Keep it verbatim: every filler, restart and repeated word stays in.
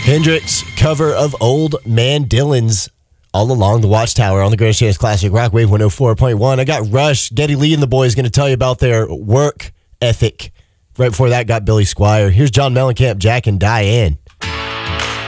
Hendrix cover of Old Man Dylan's All Along the Watchtower on the Greatest Chance Classic Rock Wave one oh four point one. I got Rush, Geddy Lee, and the boys going to tell you about their work ethic. Right before that, got Billy Squier. Here's John Mellencamp, Jack, and Diane.